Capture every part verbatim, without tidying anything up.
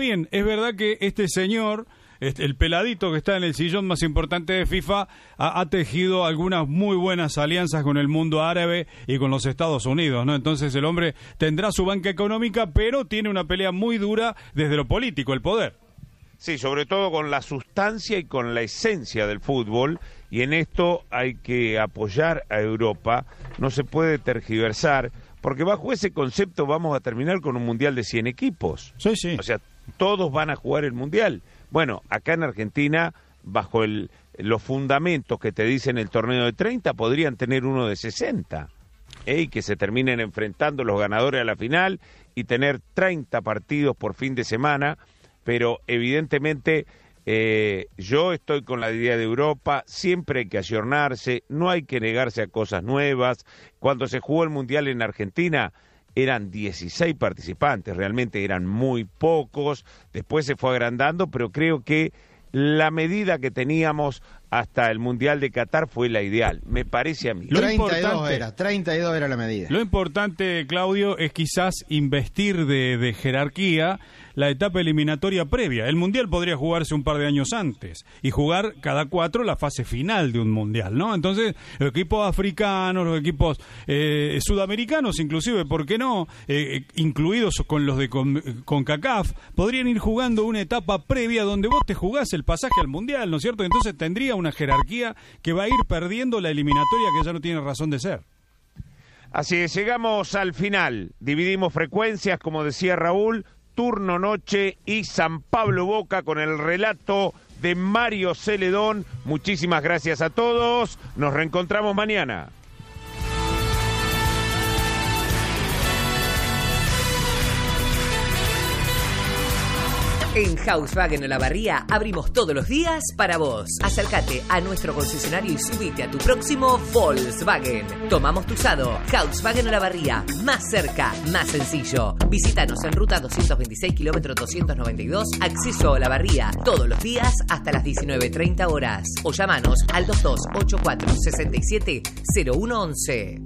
bien, es verdad que este señor, este, el peladito que está en el sillón más importante de FIFA, ha, ha tejido algunas muy buenas alianzas con el mundo árabe y con los Estados Unidos, ¿no? Entonces el hombre tendrá su banca económica, pero tiene una pelea muy dura desde lo político, el poder. Sí, sobre todo con la sustancia y con la esencia del fútbol, y en esto hay que apoyar a Europa, no se puede tergiversar, porque bajo ese concepto vamos a terminar con un mundial de cien equipos. Sí, sí. O sea, todos van a jugar el mundial. Bueno, acá en Argentina, bajo el, los fundamentos que te dicen el torneo de treinta, podrían tener uno de sesenta, ¿eh? Y que se terminen enfrentando los ganadores a la final y tener treinta partidos por fin de semana, pero evidentemente eh, yo estoy con la idea de Europa, siempre hay que ayornarse, no hay que negarse a cosas nuevas. Cuando se jugó el Mundial en Argentina eran dieciséis participantes, realmente eran muy pocos, después se fue agrandando, pero creo que la medida que teníamos hasta el Mundial de Qatar fue la ideal, me parece a mí. Lo treinta y dos era, treinta y dos era la medida. Lo importante, Claudio, es quizás investir de, de jerarquía la etapa eliminatoria previa. El Mundial podría jugarse un par de años antes y jugar cada cuatro la fase final de un Mundial, ¿no? Entonces, los equipos africanos, los equipos eh, sudamericanos, inclusive, ¿por qué no? Eh, incluidos con los de con, CONCACAF, podrían ir jugando una etapa previa donde vos te jugás el pasaje al Mundial, ¿no es cierto? Entonces tendría una jerarquía que va a ir perdiendo la eliminatoria que ya no tiene razón de ser. Así es, llegamos al final, dividimos frecuencias, como decía Raúl, turno noche y San Pablo Boca con el relato de Mario Celedón. Muchísimas gracias a todos, nos reencontramos mañana. En Volkswagen Olavarría abrimos todos los días para vos. Acércate a nuestro concesionario y subite a tu próximo Volkswagen. Tomamos tu usado. Volkswagen Olavarría, más cerca, más sencillo. Visítanos en ruta doscientos veintiséis, kilómetro doscientos noventa y dos, acceso a Olavarría, todos los días hasta las diecinueve treinta horas. O llamanos al dos dos ocho cuatro seis siete cero uno once.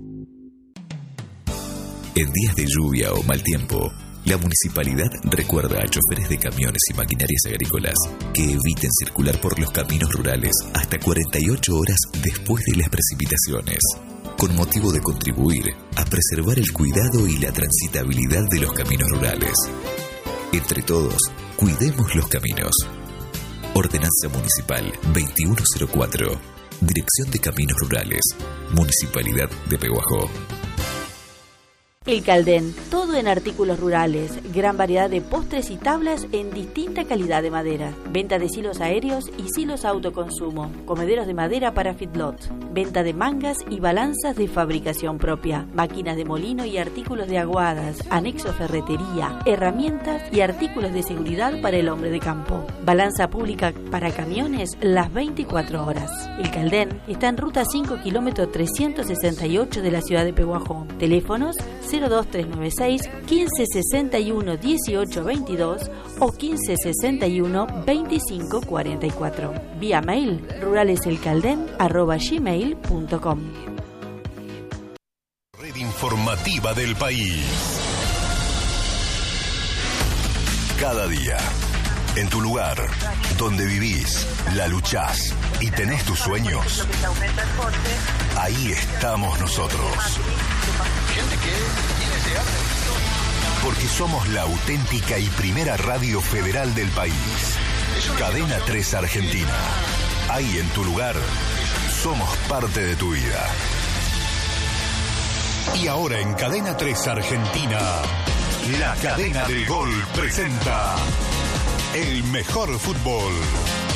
En días de lluvia o mal tiempo, la municipalidad recuerda a choferes de camiones y maquinarias agrícolas que eviten circular por los caminos rurales hasta cuarenta y ocho horas después de las precipitaciones, con motivo de contribuir a preservar el cuidado y la transitabilidad de los caminos rurales. Entre todos, cuidemos los caminos. Ordenanza Municipal veintiuno cero cuatro, Dirección de Caminos Rurales, Municipalidad de Pehuajó. El Caldén, todo en artículos rurales, gran variedad de postres y tablas en distinta calidad de madera, venta de silos aéreos y silos autoconsumo, comederos de madera para feedlots, venta de mangas y balanzas de fabricación propia, máquinas de molino y artículos de aguadas, anexo ferretería, herramientas y artículos de seguridad para el hombre de campo, balanza pública para camiones las veinticuatro horas. El Caldén está en ruta cinco, kilómetro trescientos sesenta y ocho de la ciudad de Pehuajó. Teléfonos cero dos tres nueve seis, quince sesenta y uno, dieciocho veintidós o quince sesenta y uno, veinticinco cuarenta y cuatro. Vía mail ruraleselcalden arroba gmail punto com. Red informativa del país. Cada día, en tu lugar, donde vivís, la luchás y tenés tus sueños, ahí estamos nosotros. Porque somos la auténtica y primera radio federal del país. Cadena tres Argentina. Ahí en tu lugar, somos parte de tu vida. Y ahora en Cadena tres Argentina, la cadena del gol presenta el mejor fútbol.